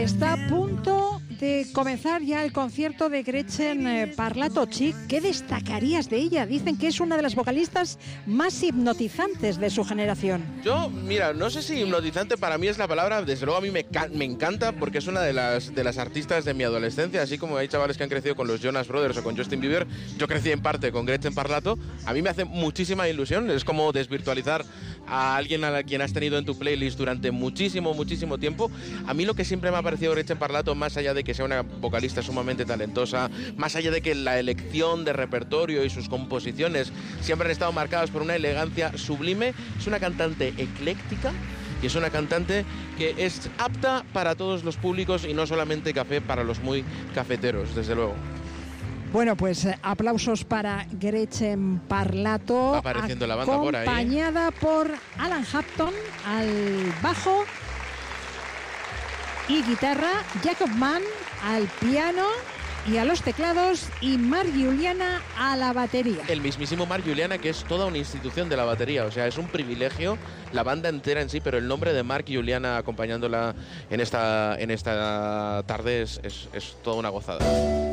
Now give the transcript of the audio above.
Está a punto de comenzar ya el concierto de Gretchen Parlato. Chic, ¿qué destacarías de ella? Dicen que es una de las vocalistas más hipnotizantes de su generación. Yo, mira, no sé si hipnotizante para mí es la palabra, desde luego a mí me encanta porque es una de las artistas de mi adolescencia, así como hay chavales que han crecido con los Jonas Brothers o con Justin Bieber, yo crecí en parte con Gretchen Parlato. A mí me hace muchísima ilusión, es como desvirtualizar a alguien a quien has tenido en tu playlist durante muchísimo tiempo. A mí lo que siempre me ha parecido Gretchen Parlato, más allá de que sea una vocalista sumamente talentosa, más allá de que la elección de repertorio y sus composiciones siempre han estado marcadas por una elegancia sublime, es una cantante ecléctica y es una cantante que es apta para todos los públicos y no solamente café para los muy cafeteros, desde luego. Bueno, pues aplausos para Gretchen Parlato, va apareciendo la banda por ahí, acompañada por Alan Hampton al bajo y guitarra, Jacob Mann al piano y a los teclados y Mark Juliana a la batería. El mismísimo Mark Juliana, que es toda una institución de la batería, o sea, es un privilegio la banda entera en sí, pero el nombre de Mark Juliana acompañándola en esta tarde es toda una gozada.